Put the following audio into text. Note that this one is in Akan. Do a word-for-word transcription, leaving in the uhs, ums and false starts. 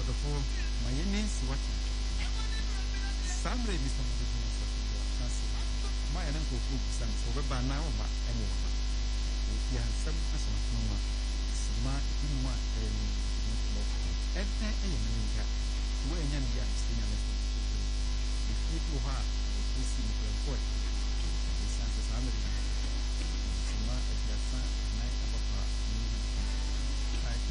the phone, my name is what Sabre Mister my uncle cook some over by now, but anyway, if you have some person of mama, smart, you want and then a young when young young if you have this